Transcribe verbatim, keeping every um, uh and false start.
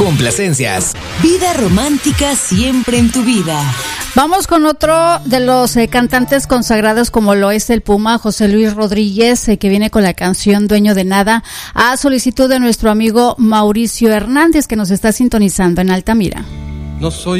Complacencias. Vida romántica siempre en tu vida. Vamos con otro de los eh, cantantes consagrados como lo es el Puma, José Luis Rodríguez, eh, que viene con la canción Dueño de Nada, a solicitud de nuestro amigo Mauricio Hernández, que nos está sintonizando en Altamira. No soy